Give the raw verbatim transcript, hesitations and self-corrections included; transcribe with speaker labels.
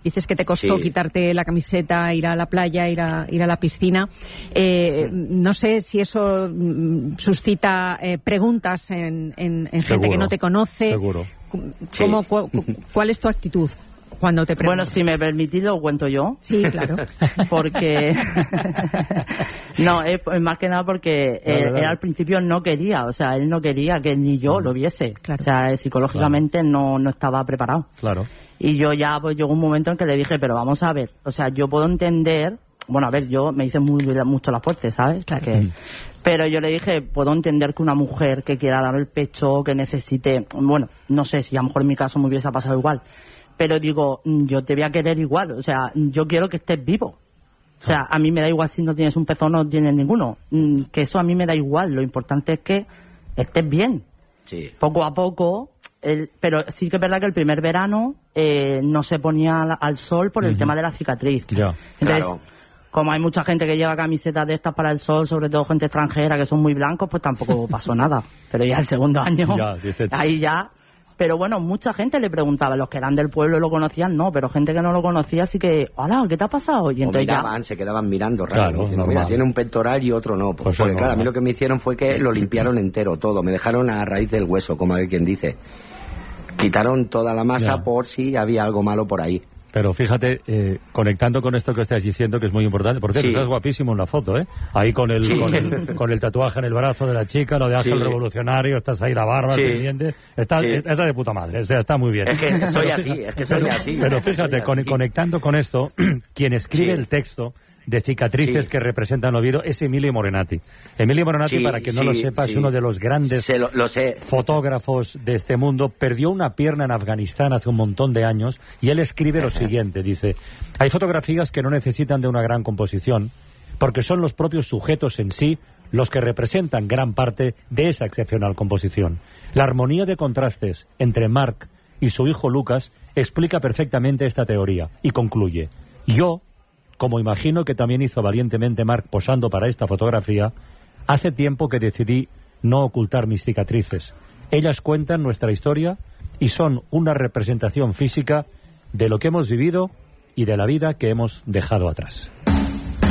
Speaker 1: Dices que te costó
Speaker 2: Sí.
Speaker 1: quitarte la camiseta, ir a la playa, ir a, ir a la piscina. Eh, no sé si eso mm, suscita eh, preguntas en, en, en gente que no te conoce.
Speaker 3: Seguro.
Speaker 1: ¿Cómo, cu, cu, ¿Cuál es tu actitud cuando te preguntan?
Speaker 4: Bueno, si me permitís lo cuento yo.
Speaker 1: Sí, claro.
Speaker 4: Porque... no, es más que nada porque
Speaker 3: Dale,
Speaker 4: él,
Speaker 3: dale.
Speaker 4: él al principio no quería, o sea, él no quería que ni yo lo viese.
Speaker 1: Claro.
Speaker 4: O sea, psicológicamente no, no estaba preparado.
Speaker 3: Claro.
Speaker 4: Y yo ya, pues llegó un momento en que le dije, pero vamos a ver, o sea, yo puedo entender, bueno, a ver, yo me hice muy, mucho la fuerte, ¿sabes?
Speaker 1: Claro.
Speaker 4: Que, pero yo le dije, puedo entender que una mujer que quiera dar el pecho, que necesite, bueno, no sé si a lo mejor en mi caso me hubiese pasado igual, pero digo, yo te voy a querer igual, o sea, yo quiero que estés vivo. O sea, a mí me da igual si no tienes un pezón o no tienes ninguno, que eso a mí me da igual, lo importante es que estés bien.
Speaker 2: Sí.
Speaker 4: Poco a poco, el, pero sí que es verdad que el primer verano eh, no se ponía al, al sol por el
Speaker 3: Ujú.
Speaker 4: tema de la cicatriz.
Speaker 3: Ya.
Speaker 4: Entonces,
Speaker 2: Claro.
Speaker 4: como hay mucha gente que lleva camisetas de estas para el sol, sobre todo gente extranjera que son muy blancos, pues tampoco pasó nada. Pero ya el segundo año,
Speaker 3: Ya, dices-
Speaker 4: ahí ya... Pero bueno, mucha gente le preguntaba, los que eran del pueblo lo conocían, no, pero gente que no lo conocía sí que, hola, ¿qué te ha pasado? Y
Speaker 2: O
Speaker 4: entonces ya...
Speaker 2: miraban, se quedaban mirando raro.
Speaker 3: Claro,
Speaker 2: diciendo,
Speaker 3: normal.
Speaker 2: mira, tiene un pectoral y otro no.
Speaker 3: Pues
Speaker 2: Porque,
Speaker 3: es
Speaker 2: claro,
Speaker 3: normal.
Speaker 2: a mí lo que me hicieron fue que lo limpiaron entero, todo. Me dejaron a raíz del hueso, como hay quien dice. Quitaron toda la masa
Speaker 3: Ya.
Speaker 2: por si había algo malo por ahí.
Speaker 3: Pero fíjate, eh, conectando con esto que estás diciendo, que es muy importante, por cierto,
Speaker 2: Sí.
Speaker 3: estás guapísimo en la foto, ¿eh? Ahí con el,
Speaker 2: Sí.
Speaker 3: con el con el tatuaje en el brazo de la chica, lo de Ángel
Speaker 2: Sí.
Speaker 3: Revolucionario, estás ahí la barba,
Speaker 2: Sí.
Speaker 3: el pendiente, está,
Speaker 2: Sí.
Speaker 3: esa de puta madre, o sea, está muy bien.
Speaker 2: Es que soy
Speaker 3: Pero
Speaker 2: así,
Speaker 3: fíjate-
Speaker 2: es que soy
Speaker 3: pero-
Speaker 2: así.
Speaker 3: Pero fíjate,
Speaker 2: Soy
Speaker 3: con-
Speaker 2: así.
Speaker 3: conectando con esto, quien escribe
Speaker 2: Sí.
Speaker 3: el texto de cicatrices
Speaker 2: Sí.
Speaker 3: que representan Oviedo es Emilio Morenati. Emilio Morenati,
Speaker 2: Sí,
Speaker 3: para quien no
Speaker 2: sí,
Speaker 3: lo sepa, es
Speaker 2: sí.
Speaker 3: uno de los grandes
Speaker 2: Se lo, lo sé.
Speaker 3: fotógrafos de este mundo, perdió una pierna en Afganistán hace un montón de años y él escribe lo siguiente, dice, hay fotografías que no necesitan de una gran composición porque son los propios sujetos en sí los que representan gran parte de esa excepcional composición. La armonía de contrastes entre Marc y su hijo Lucas explica perfectamente esta teoría y concluye, yo, como imagino que también hizo valientemente Marc posando para esta fotografía, hace tiempo que decidí no ocultar mis cicatrices. Ellas cuentan nuestra historia y son una representación física de lo que hemos vivido y de la vida que hemos dejado atrás.